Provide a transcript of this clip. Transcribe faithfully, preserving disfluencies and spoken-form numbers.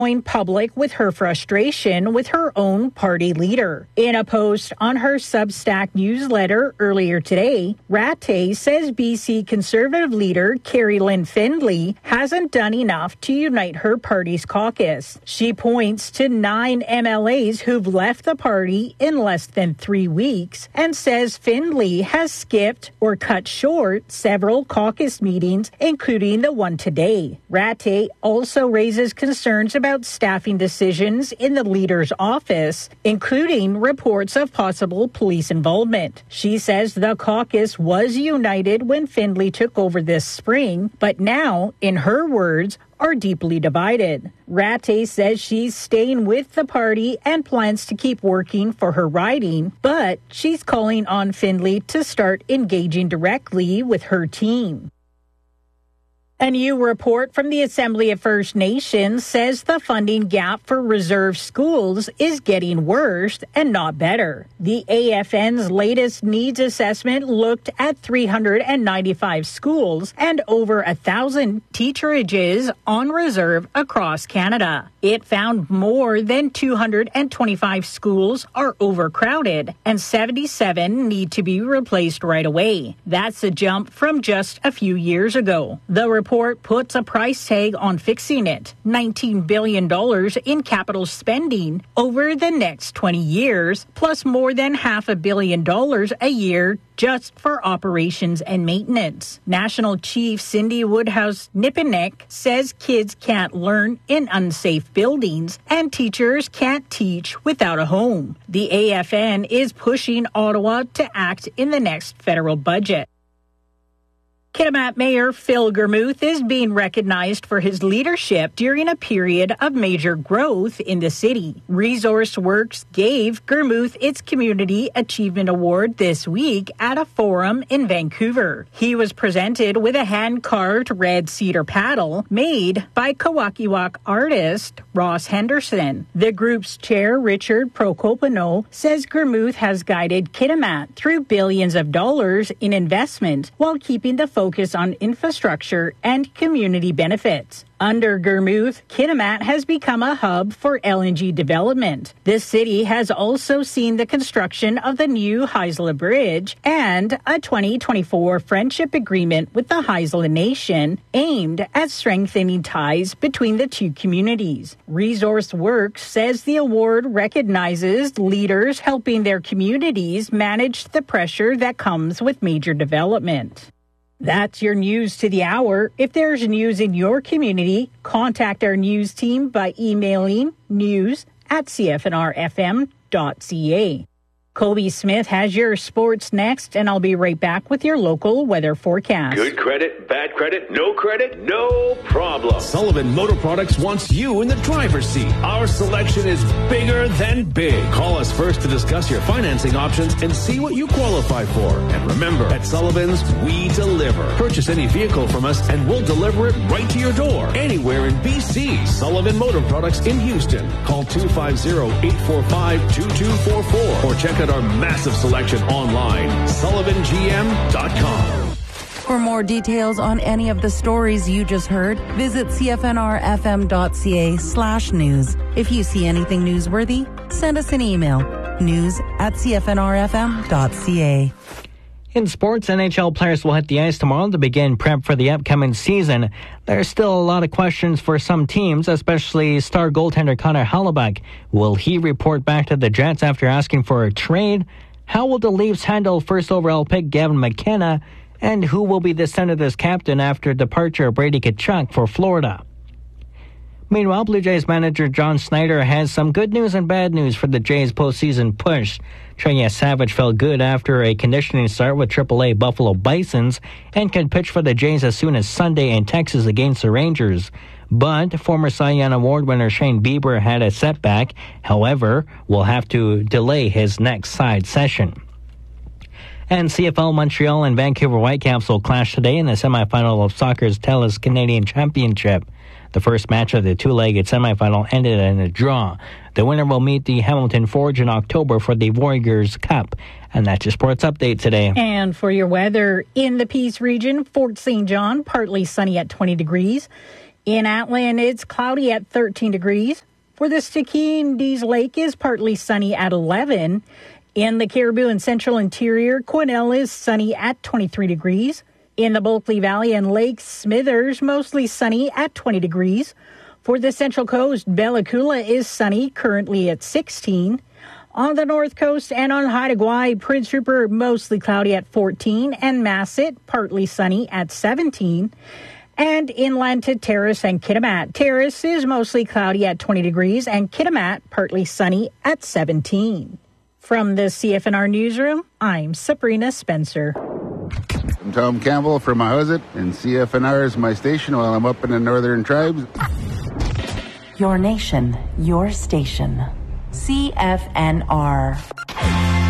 going public with her frustration with her own party leader. In a post on her Substack newsletter earlier today, Rattay says B C Conservative leader Carrie Lynn Findlay hasn't done enough to unite her party's caucus. She points to nine M L As who've left the party in less than three weeks and says Findlay has skipped or cut short several caucus meetings, including the one today. Rattay also raises concerns about staffing decisions in the leader's office, including reports of possible police involvement. She says the caucus was united when Findlay took over this spring, but now, in her words, are deeply divided. Rattay says she's staying with the party and plans to keep working for her riding, but she's calling on Findlay to start engaging directly with her team. A new report from the Assembly of First Nations says the funding gap for reserve schools is getting worse and not better. The A F N's latest needs assessment looked at three hundred ninety-five schools and over one thousand teacherages on reserve across Canada. It found more than two hundred twenty-five schools are overcrowded and seventy-seven need to be replaced right away. That's a jump from just a few years ago. The report report puts a price tag on fixing it, nineteen billion dollars in capital spending over the next twenty years, plus more than half a billion dollars a year just for operations and maintenance. National Chief Cindy Woodhouse-Nipinek says kids can't learn in unsafe buildings and teachers can't teach without a home. The A F N is pushing Ottawa to act in the next federal budget. Kitimat Mayor Phil Germuth is being recognized for his leadership during a period of major growth in the city. Resource Works gave Germuth its Community Achievement Award this week at a forum in Vancouver. He was presented with a hand-carved red cedar paddle made by Kawakiwak artist Ross Henderson. The group's chair, Richard Procopino, says Germuth has guided Kitimat through billions of dollars in investment while keeping the focus on infrastructure and community benefits. Under Germuth, Kitimat has become a hub for L N G development. This city has also seen the construction of the new Haisla Bridge and a twenty twenty-four friendship agreement with the Haisla Nation aimed at strengthening ties between the two communities. Resource Works says the award recognizes leaders helping their communities manage the pressure that comes with major development. That's your news to the hour. If there's news in your community, contact our news team by emailing news at c f n r f m dot c a. Kobe Smith has your sports next, and I'll be right back with your local weather forecast. Good credit, bad credit, no credit, no problem. Sullivan Motor Products wants you in the driver's seat. Our selection is bigger than big. Call us first to discuss your financing options and see what you qualify for. And remember, at Sullivan's, we deliver. Purchase any vehicle from us and we'll deliver it right to your door, anywhere in B C. Sullivan Motor Products in Houston. Call two five zero, eight four five, two two four four or check out our massive selection online, sullivan g m dot com. For more details on any of the stories you just heard, visit c f n r f m dot c a slash news. If you see anything newsworthy, send us an email, news at c f n r f m dot c a. In sports, N H L players will hit the ice tomorrow to begin prep for the upcoming season. There's still a lot of questions for some teams, especially star goaltender Connor Hellebuyck. Will he report back to the Jets after asking for a trade? How will the Leafs handle first overall pick Gavin McKenna? And who will be the Senators' captain after departure of Brady Tkachuk for Florida? Meanwhile, Blue Jays manager John Schneider has some good news and bad news for the Jays' postseason push. Trey Savage felt good after a conditioning start with triple A Buffalo Bisons and can pitch for the Jays as soon as Sunday in Texas against the Rangers. But former Cy Young Award winner Shane Bieber had a setback. However, will have to delay his next side session. And C F L Montreal and Vancouver Whitecaps will clash today in the semifinal of soccer's TELUS Canadian Championship. The first match of the two-legged semifinal ended in a draw. The winner will meet the Hamilton Forge in October for the Warriors Cup. And that's your sports update today. And for your weather, in the Peace region, Fort Saint John, partly sunny at twenty degrees. In Atlin, it's cloudy at thirteen degrees. For the Stikine, Dease Lake is partly sunny at eleven. In the Caribou and Central Interior, Quesnel is sunny at twenty-three degrees. In the Bulkley Valley and Lake Smithers, mostly sunny at twenty degrees. For the Central Coast, Bella Coola is sunny, currently at sixteen. On the North Coast and on Haida Gwaii, Prince Rupert, mostly cloudy at fourteen, and Masset, partly sunny at seventeen. And inland to Terrace and Kitimat. Terrace is mostly cloudy at twenty degrees, and Kitimat, partly sunny at seventeen. From the C F N R Newsroom, I'm Sabrina Spencer. I'm Tom Campbell from Mahuzet, and C F N R is my station while I'm up in the Northern Tribes. Your nation, your station. C F N R.